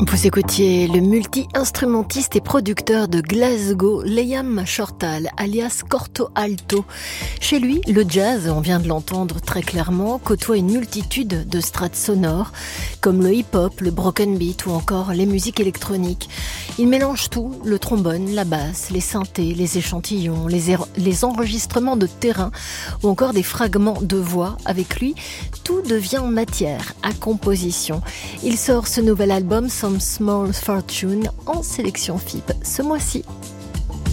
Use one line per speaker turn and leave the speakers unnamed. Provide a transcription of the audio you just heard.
Vous écoutiez le multi-instrumentiste et producteur de Glasgow, Liam Shortall, alias Corto Alto. Chez lui, le jazz, on vient de l'entendre très clairement, côtoie une multitude de strates sonores, comme le hip-hop, le broken beat ou encore les musiques électroniques. Il mélange tout, le trombone, la basse, les synthés, les échantillons, les enregistrements de terrain ou encore des fragments de voix. Avec lui, tout devient matière à composition. Il sort ce nouvel album, Some Small Fortune, en sélection FIP ce mois-ci.